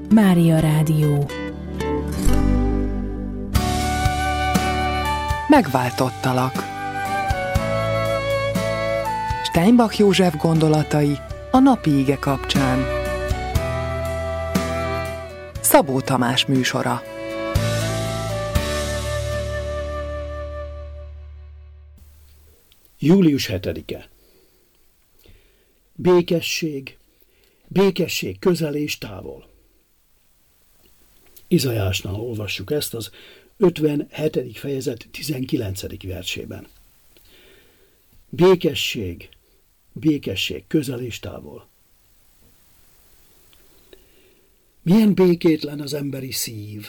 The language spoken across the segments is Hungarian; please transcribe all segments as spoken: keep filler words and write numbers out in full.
Mária Rádió. Megváltottalak. Steinbach József gondolatai a napi ige kapcsán. Szabó Tamás műsora. július hetedike. Békesség, békesség közel és távol. Izaiásnál olvassuk ezt az ötvenhetedik fejezet tizenkilencedik versében. Békesség, békesség közel és távol. Milyen békétlen az emberi szív.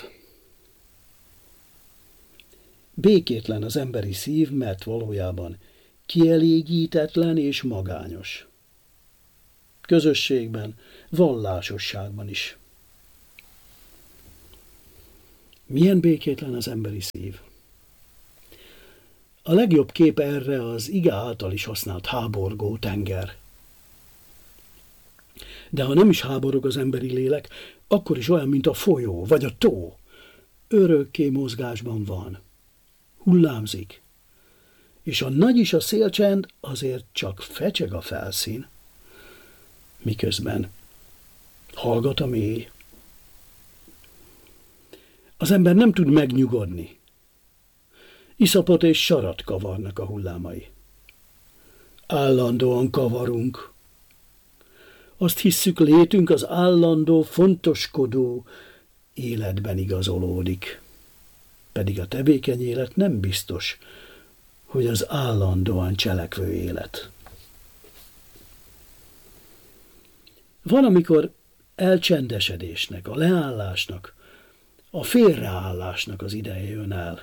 Békétlen az emberi szív, mert valójában kielégítetlen és magányos. Közösségben, vallásosságban is. Milyen békétlen az emberi szív. A legjobb kép erre az ige által is használt háborgó tenger. De ha nem is háborog az emberi lélek, akkor is olyan, mint a folyó vagy a tó. Örökké mozgásban van. Hullámzik. És a nagy is a szélcsend, azért csak fecseg a felszín. Miközben hallgat a mély. Az ember nem tud megnyugodni. Iszapot és sarat kavarnak a hullámai. Állandóan kavarunk. Azt hisszük, létünk az állandó, fontoskodó életben igazolódik. Pedig a tevékeny élet nem biztos, hogy az állandóan cselekvő élet. Van, amikor elcsendesedésnek, a leállásnak, a félreállásnak az ideje jön el.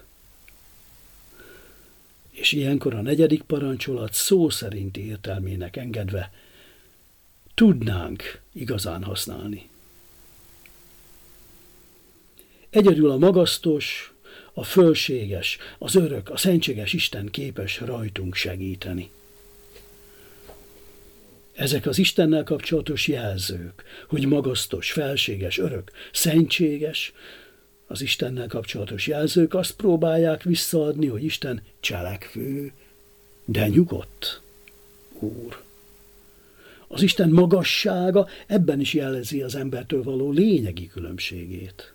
És ilyenkor a negyedik parancsolat szó szerinti értelmének engedve tudnánk igazán használni. Egyedül a magasztos, a fölséges, az örök, a szentséges Isten képes rajtunk segíteni. Ezek az Istennel kapcsolatos jelzők, hogy magasztos, felséges, örök, szentséges, az Istennel kapcsolatos jelzők azt próbálják visszaadni, hogy Isten cselekvő, de nyugodt Úr. Az Isten magassága ebben is jelzi az embertől való lényegi különbségét.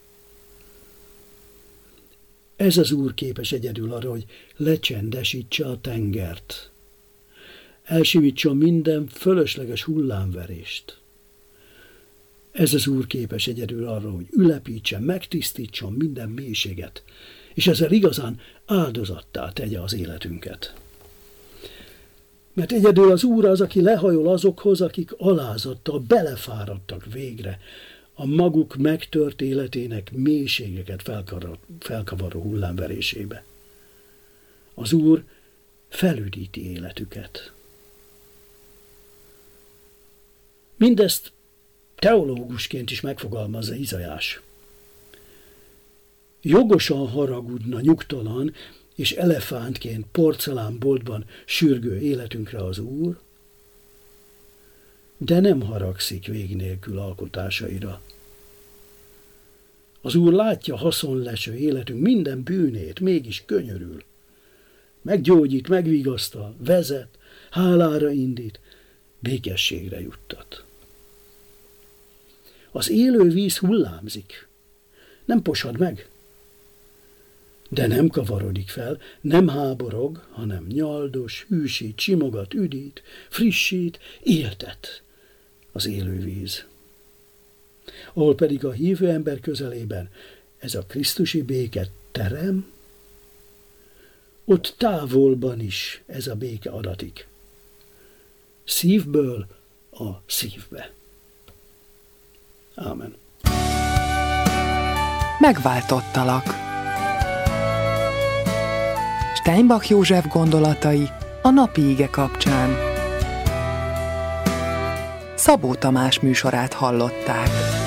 Ez az Úr képes egyedül arra, hogy lecsendesítse a tengert, elsivítsa minden fölösleges hullámverést. Ez az Úr képes egyedül arra, hogy ülepítse, megtisztítson minden mélységet, és ezzel igazán áldozattá tegye az életünket. Mert egyedül az Úr az, aki lehajol azokhoz, akik alázattal belefáradtak végre a maguk megtört életének mélységeket felkavaró hullámverésébe. Az Úr felüdíti életüket. Mindezt teológusként is megfogalmazza Izaiás. Jogosan haragudna nyugtalan és elefántként porcelánboltban sürgő életünkre az Úr, de nem haragszik vég nélkül alkotásaira. Az Úr látja haszonleső életünk minden bűnét, mégis könyörül. Meggyógyít, megvigasztal, vezet, hálára indít, békességre juttat. Az élő víz hullámzik, nem posad meg, de nem kavarodik fel, nem háborog, hanem nyaldos, hűsít, simogat, üdít, frissít, éltet az élő víz. Ahol pedig a hívő ember közelében ez a krisztusi béke terem, ott távolban is ez a béke adatik. Szívből a szívbe. Ámen. Megváltottalak. Steinbach József gondolatai a napi ige kapcsán. Szabó Tamás műsorát hallották.